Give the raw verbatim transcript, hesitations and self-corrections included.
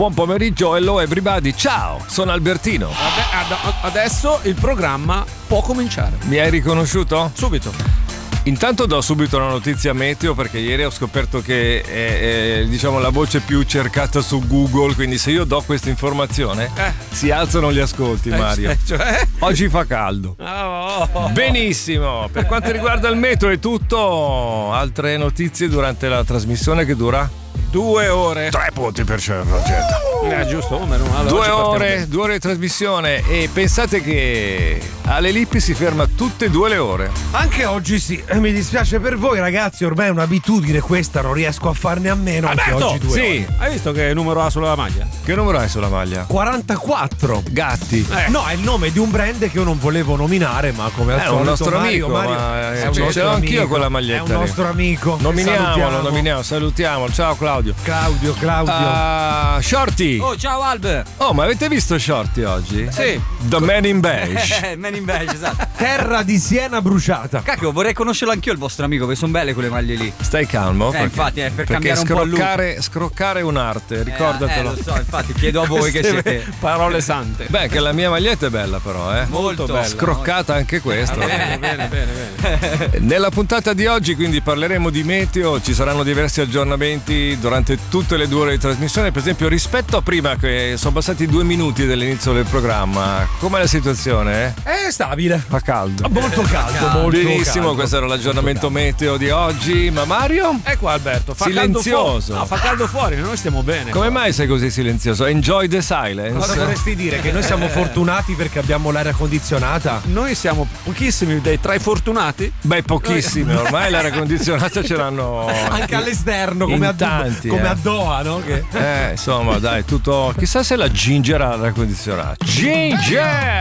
buon pomeriggio, hello everybody, ciao, sono Albertino. Adesso il programma può cominciare. Mi hai riconosciuto? Subito. Intanto do subito una notizia meteo, perché ieri ho scoperto che è, è diciamo la voce più cercata su Google, quindi se io do questa informazione eh. si alzano gli ascolti, Mario. Eh, cioè? Oggi fa caldo. Oh. Benissimo, per quanto riguarda il meteo è tutto. Altre notizie durante la trasmissione che dura? Due ore. Tre punti per cento, Rogetta. Eh, giusto, allora, due ore, due ore di trasmissione e pensate che alle Lippi si ferma tutte e due le ore. Anche oggi sì, mi dispiace per voi ragazzi, ormai è un'abitudine questa, non riesco a farne a meno. Anche Alberto, oggi due sì. ore. Hai visto che numero ha sulla maglia? Che numero hai sulla maglia? quarantaquattro Gatti. Eh. No, è il nome di un brand che io non volevo nominare, ma come al È solito un nostro Mario, amico, Mario, ma è eh, un ce nostro l'ho anch'io amico. quella maglietta. È un nostro amico. Nominiamolo, Salutiamo. nominiamo, salutiamolo. Ciao Claudio. Claudio, Claudio. Uh, Shorty. Oh, ciao Albert. Oh, ma avete visto Shorty oggi? Sì. The Man in Beige. Eh, Man in Beige, esatto. Terra di Siena bruciata. Cacchio, vorrei conoscerlo anch'io il vostro amico, perché sono belle quelle maglie lì. Stai calmo. Eh, perché, infatti, è per perché cambiare un po' il look. scroccare, scroccare è un'arte, ricordatelo. Eh, eh, lo so, infatti chiedo a voi che siete parole sante. Beh, che la mia maglietta è bella però, eh. molto bella. Scroccata anche questa. Bene, bene, bene, bene. Nella puntata di oggi quindi parleremo di meteo, ci saranno diversi aggiornamenti durante tutte le due ore di trasmissione, per esempio rispetto a prima che sono passati due minuti dall'inizio del programma, com'è la situazione? Eh? È stabile. Fa caldo. Molto caldo, molto Benissimo, caldo. questo era l'aggiornamento meteo di oggi, ma Mario? Ecco Alberto, fa Silenzioso. caldo fuori. No, fa caldo fuori, noi stiamo bene. Come mai sei così silenzioso? Enjoy the silence. Cosa vorresti dire? Che noi siamo fortunati perché abbiamo l'aria condizionata? Noi siamo pochissimi dei tra i fortunati. Beh, pochissimi, ormai l'aria condizionata ce l'hanno Anche all'esterno, come, in a, tanti, come eh. a Doha, no? Che... Eh, insomma, dai, tutto. Chissà se la Ginger ha l'aria condizionata. Ginger!